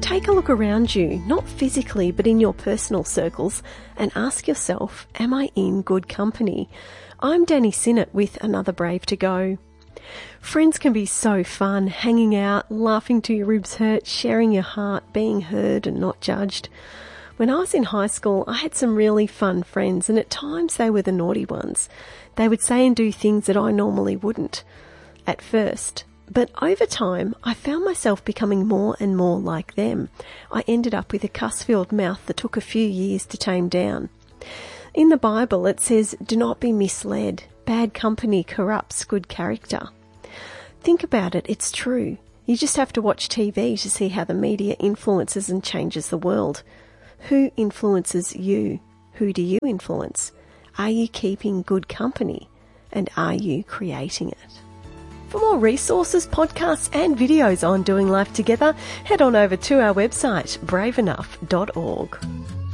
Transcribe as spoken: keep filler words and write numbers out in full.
take a look around you, not physically but in your personal circles, and ask yourself, am I in good company? I'm Danny Sinnott with Another Brave to Go. Friends can be so fun, hanging out, laughing till your ribs hurt, sharing your heart, being heard and not judged. When I was in high school, I had some really fun friends, and at times they were the naughty ones. They would say and do things that I normally wouldn't at first. But over time, I found myself becoming more and more like them. I ended up with a cuss-filled mouth that took a few years to tame down. In the Bible, it says, do not be misled. Bad company corrupts good character. Think about it, it's true. You just have to watch T V to see how the media influences and changes the world. Who influences you? Who do you influence? Are you keeping good company? And are you creating it? For more resources, podcasts and videos on doing life together, head on over to our website, brave enough dot org.